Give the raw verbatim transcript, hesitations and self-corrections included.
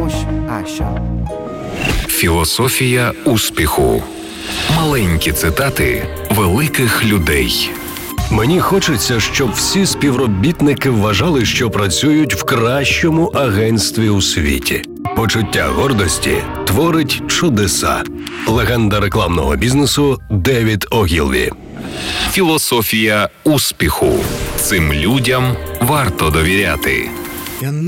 Філософія успіху. Маленькі цитати великих людей. Мені хочеться, щоб всі співробітники вважали, що працюють в кращому агентстві у світі. Почуття гордості творить чудеса. Легенда рекламного бізнесу Девід Огілві. Філософія успіху. Цим людям варто довіряти.